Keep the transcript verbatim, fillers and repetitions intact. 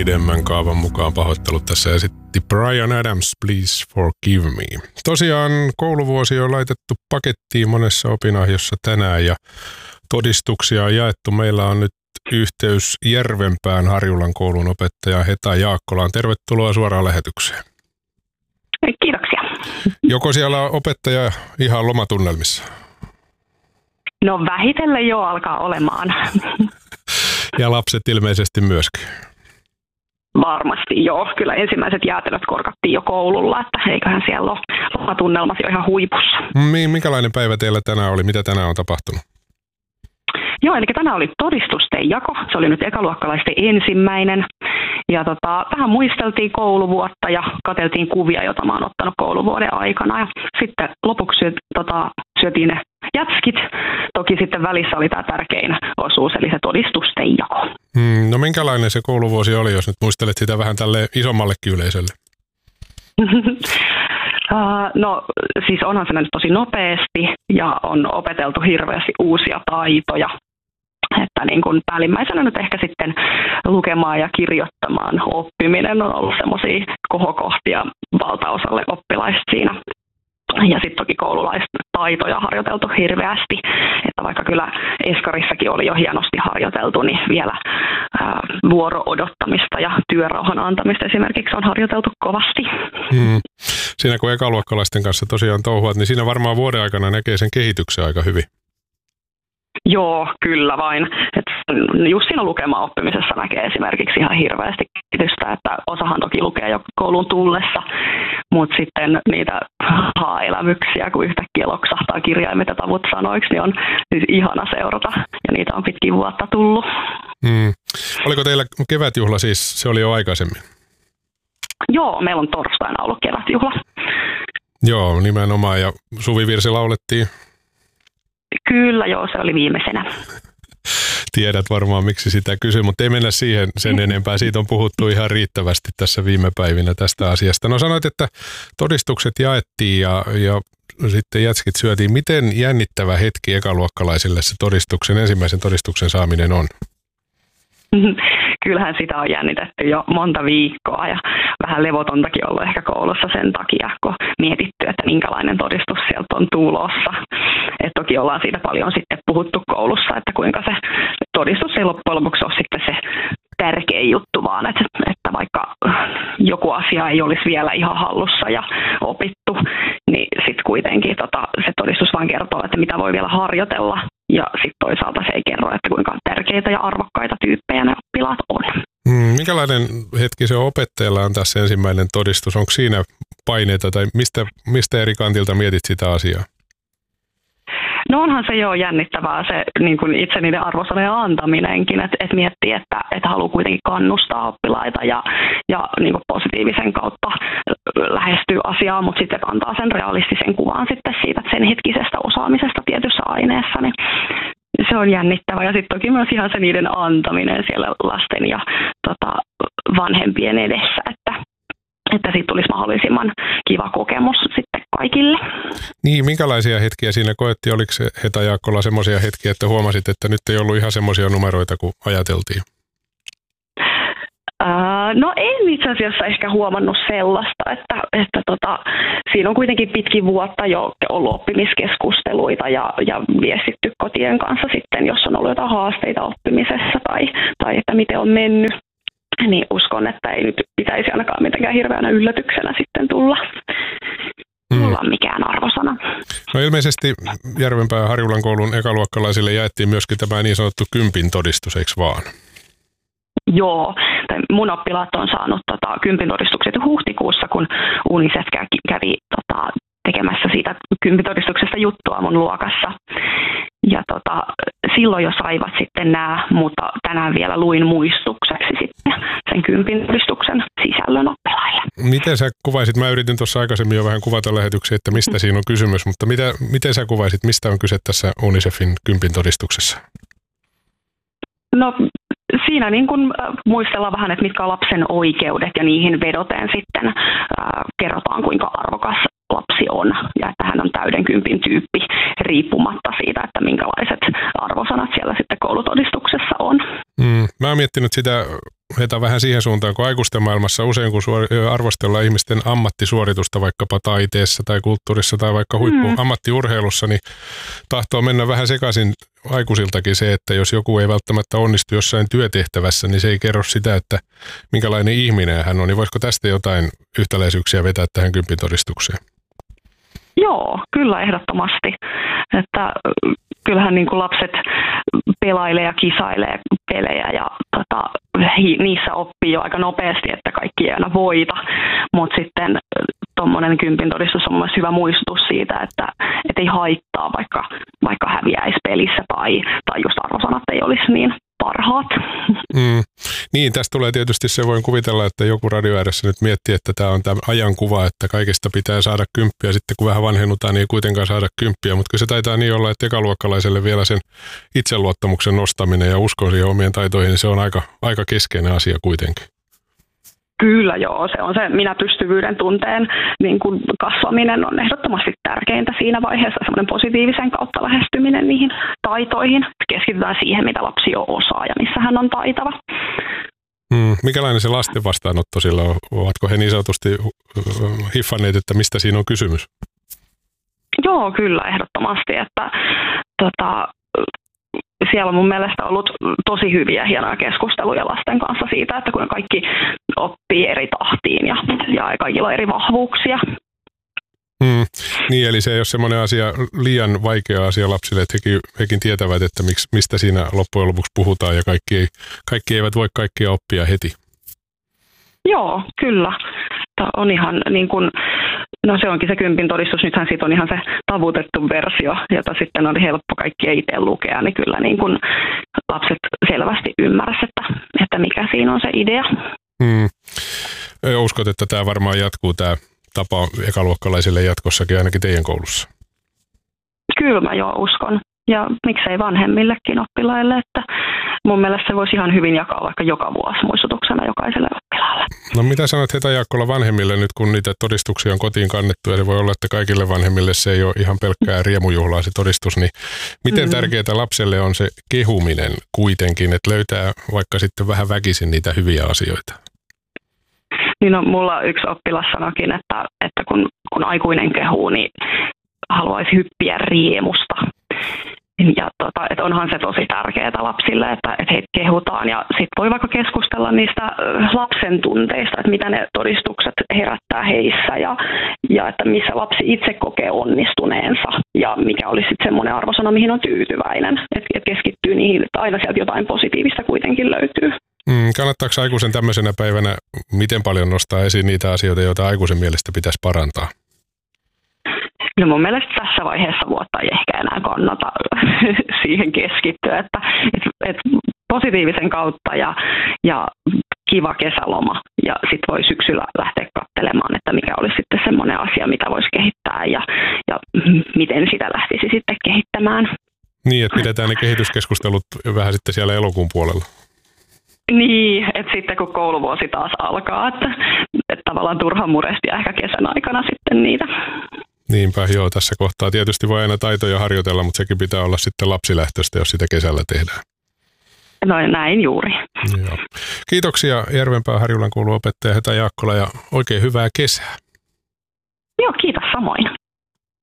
pidemmän kaavan mukaan pahoittelut tässä esitti Bryan Adams, Please Forgive Me. Tosiaan kouluvuosi on laitettu pakettiin monessa opinahjossa tänään ja todistuksia on jaettu. Meillä on nyt yhteys Järvenpään Harjulan koulun opettaja Heta Jaakkolaan. Tervetuloa suoraan lähetykseen. Kiitoksia. Joko siellä on opettaja ihan lomatunnelmissa? No vähitellen jo alkaa olemaan. Ja lapset ilmeisesti myöskin. Varmasti joo. Kyllä ensimmäiset jäätelöt korkattiin jo koululla, että eiköhän siellä ole lomatunnelmasi jo ihan huipussa. Minkälainen päivä teillä tänään oli? Mitä tänään on tapahtunut? Joo, eli tänään oli todistusten jako. Se oli nyt ekaluokkalaisten ensimmäinen. Ja tota, vähän muisteltiin kouluvuotta ja katseltiin kuvia, joita mä oon ottanut kouluvuoden aikana. Ja sitten lopuksi syöt, tota, syötiin ne jätskit. Toki sitten välissä oli tämä tärkein osuus, eli se todistusten jako. Hmm, no minkälainen se kouluvuosi oli, jos nyt muistelet sitä vähän tälle isommallekin yleisölle? Uh, no siis onhan se mennyt tosi nopeasti ja on opeteltu hirveästi uusia taitoja. Että niin kuin päällimmäisenä nyt ehkä sitten lukemaan ja kirjoittamaan oppiminen on ollut semmoisia kohokohtia valtaosalle oppilaista siinä. Ja sitten toki koululaistaitoja harjoiteltu hirveästi, että vaikka kyllä eskarissakin oli jo hienosti harjoiteltu, niin vielä ää, vuoro-odottamista ja työrauhan antamista esimerkiksi on harjoiteltu kovasti. Hmm. Siinä kun ekaluokkalaisten kanssa tosiaan touhuat, niin siinä varmaan vuoden aikana näkee sen kehityksen aika hyvin. Joo, kyllä vain. Et just siinä lukema-oppimisessa näkee esimerkiksi ihan hirveästi kehitystä, että osahan toki lukee jo kouluun tullessa, mutta sitten niitä haa-elämyksiä, kun yhtäkkiä loksahtaa kirjaimet ja tavut sanoiksi, niin on siis ihana seurata, ja niitä on pitkin vuotta tullut. Hmm. Oliko teillä kevätjuhla siis, se oli jo aikaisemmin? Joo, meillä on torstaina ollut kevätjuhla. Joo, nimenomaan, ja suvivirsi laulettiin. Kyllä, joo, se oli viimeisenä. Tiedät varmaan, miksi sitä kysyy, mutta ei mennä siihen sen enempää. Siitä on puhuttu ihan riittävästi tässä viime päivinä tästä asiasta. No sanoit, että todistukset jaettiin ja, ja sitten jätskit syötiin. Miten jännittävä hetki ekaluokkalaisille se todistuksen, ensimmäisen todistuksen saaminen on? Kyllähän sitä on jännitetty jo monta viikkoa ja vähän levotontakin ollut ehkä koulussa sen takia, kun mietitty, että minkälainen todistus sieltä on tulossa. Et toki ollaan siitä paljon sitten puhuttu koulussa, että kuinka se todistus ei loppujen lopuksi ole sitten se tärkein juttu, vaan että, että vaikka joku asia ei olisi vielä ihan hallussa ja opittu, niin sitten kuitenkin tota, se todistus vaan kertoo, että mitä voi vielä harjoitella. Ja sitten toisaalta se ei kerro, että kuinka tärkeitä ja arvokkaita tyyppejä ne oppilaat on. Hmm, minkälainen hetki se on opettajalla antaa se ensimmäinen todistus? Onko siinä paineita tai mistä, mistä eri kantilta mietit sitä asiaa? No onhan se jo jännittävää se niin kuin itse niiden arvosanojen antaminenkin, että et miettii, että et haluaa kuitenkin kannustaa oppilaita ja, ja niin kuin positiivisen kautta lähestyy asiaa, mutta sitten antaa sen realistisen kuvan sitten siitä sen hetkisestä osaamisesta tietyssä aineessa, niin se on jännittävää. Ja sitten toki myös ihan se niiden antaminen siellä lasten ja tota, vanhempien edessä, että että siitä tulisi mahdollisimman kiva kokemus sitten kaikille. Niin, minkälaisia hetkiä siinä koettiin? Oliko se Heta Jaakkola semmoisia hetkiä, että huomasit, että nyt ei ollut ihan semmoisia numeroita kuin ajateltiin? Uh, no en itse asiassa ehkä huomannut sellaista, että, että tota, siinä on kuitenkin pitkin vuotta jo ollut oppimiskeskusteluita ja, ja viestitty kotien kanssa sitten, jos on ollut jotain haasteita oppimisessa tai, tai että miten on mennyt. Niin uskon, että ei nyt pitäisi ainakaan mitenkään hirveänä yllätyksenä sitten tulla, tulla mm. mikään arvosana. No ilmeisesti Järvenpään Harjulan koulun ekaluokkalaisille jaettiin myöskin tämä niin sanottu kympin todistus, eikö vaan? Joo, mun oppilaat on saanut tota, kympin todistukset huhtikuussa, kun UNICEF kävi, kävi tota, tekemässä siitä kympintodistuksesta juttua mun luokassa. Ja tota, silloin jo saivat sitten nämä, mutta tänään vielä luin muistukseksi sitten sen kympintodistuksen sisällön oppilaille. Miten sä kuvaisit, mä yritin tuossa aikaisemmin jo vähän kuvata lähetyksiä, että mistä siinä on kysymys, mutta mitä, miten sä kuvaisit, mistä on kyse tässä UNICEFin kympintodistuksessa? No siinä niin kun muistellaan vähän, että mitkä on lapsen oikeudet ja niihin vedoten sitten äh, kerrotaan, kuinka arvokas lapsi on ja että hän on täyden kympin tyyppi riippumatta siitä, että minkälaiset arvosanat siellä sitten koulutodistuksessa on. Mm, mä oon miettinyt sitä Heta vähän siihen suuntaan, kun aikuisten maailmassa usein kun arvostellaan ihmisten ammattisuoritusta vaikkapa taiteessa tai kulttuurissa tai vaikka huippu mm. ammattiurheilussa, niin tahtoo mennä vähän sekaisin aikuisiltakin se, että jos joku ei välttämättä onnistu jossain työtehtävässä, niin se ei kerro sitä, että minkälainen ihminen hän on. Niin voisiko tästä jotain yhtäläisyyksiä vetää tähän kympintodistukseen? Joo, kyllä ehdottomasti. Että kyllähän niin kuin lapset pelailee ja kisailee pelejä ja tota, niissä oppii jo aika nopeasti, että kaikki ei aina voita, mutta sitten tuommoinen kympintodistus on myös hyvä muistutus siitä, että et ei haittaa, vaikka, vaikka häviäisi pelissä tai, tai just arvosanat ei olisi niin parhaat. Mm. Niin, tästä tulee tietysti se, voin kuvitella, että joku radio ääressä nyt miettii, että tämä on tämä ajankuva, että kaikesta pitää saada kymppiä, sitten kun vähän vanhennutaan, niin ei kuitenkaan saada kymppiä, mutta kyllä se taitaa niin olla, että ekaluokkalaiselle vielä sen itseluottamuksen nostaminen ja uskon siihen omien taitoihin, niin se on aika, aika keskeinen asia kuitenkin. Kyllä joo, se on se minä-pystyvyyden tunteen niin kuin kasvaminen on ehdottomasti tärkeintä siinä vaiheessa, semmoinen positiivisen kautta lähestyminen niihin taitoihin. Keskitytään siihen, mitä lapsi jo osaa ja missä hän on taitava. Hmm, mikälainen se lasten vastaanotto sillä on? Ovatko he niin sanotusti hiffanneet, että mistä siinä on kysymys? Joo, kyllä ehdottomasti, että tota, siellä on mun mielestä ollut tosi hyviä hienoja keskusteluja lasten kanssa siitä, että kun kaikki oppii eri tahtiin ja, ja kaikilla on eri vahvuuksia. Hmm. Niin, eli se ei ole semmoinen asia, liian vaikea asia lapsille, että hekin, hekin tietävät, että miksi, mistä siinä loppujen lopuksi puhutaan ja kaikki, ei, kaikki eivät voi kaikkia oppia heti. Joo, kyllä. Tämä on ihan niin kuin, no se onkin se kympin todistus, nythän siitä on ihan se tavutettu versio, jota sitten oli helppo kaikkien itse lukea, niin kyllä niin kuin lapset selvästi ymmärsivät, että, että mikä siinä on se idea. Hmm. Uskot, että tämä varmaan jatkuu tämä tapa ekaluokkalaisille jatkossakin ainakin teidän koulussa? Kyllä mä jo uskon. Ja miksei vanhemmillekin oppilaille, että mun mielestä se voisi ihan hyvin jakaa vaikka joka vuosi muistutuksena jokaiselle oppilaalle. No mitä sanot Heta Jaakkola vanhemmille nyt, kun niitä todistuksia on kotiin kannettu, ja se voi olla, että kaikille vanhemmille se ei ole ihan pelkkää riemujuhlaa se todistus, niin miten mm. tärkeää lapselle on se kehuminen kuitenkin, että löytää vaikka sitten vähän väkisin niitä hyviä asioita? Niin no, mulla yksi oppilas sanoikin, että, että kun, kun aikuinen kehuu, niin haluaisi hyppiä riemusta. Ja tota, että onhan se tosi tärkeää lapsille, että, että heitä kehutaan ja sitten voi vaikka keskustella niistä lapsen tunteista, että mitä ne todistukset herättää heissä ja, ja että missä lapsi itse kokee onnistuneensa ja mikä olisi sitten semmoinen arvosana, mihin on tyytyväinen, että et keskittyy niihin, että aina sieltä jotain positiivista kuitenkin löytyy. Mm, kannattaako aikuisen tämmöisenä päivänä miten paljon nostaa esiin niitä asioita, joita aikuisen mielestä pitäisi parantaa? No mun mielestä tässä vaiheessa vuotta ei ehkä enää kannata siihen keskittyä, että et, et positiivisen kautta ja, ja kiva kesäloma ja sitten voi syksyllä lähteä katselemaan, että mikä olisi sitten semmoinen asia, mitä voisi kehittää ja, ja miten sitä lähtisi sitten kehittämään. Niin, että pidetään ne kehityskeskustelut vähän sitten siellä elokuun puolella. Niin, että sitten kun kouluvuosi taas alkaa, että, että tavallaan turhan murehtia ehkä kesän aikana sitten niitä. Niinpä, joo, tässä kohtaa tietysti voi aina taitoja harjoitella, mutta sekin pitää olla sitten lapsilähtöistä, jos sitä kesällä tehdään. No näin juuri. Joo. Kiitoksia Järvenpään Harjulan koulun opettaja Heta Jaakkola ja oikein hyvää kesää. Joo, kiitos samoin.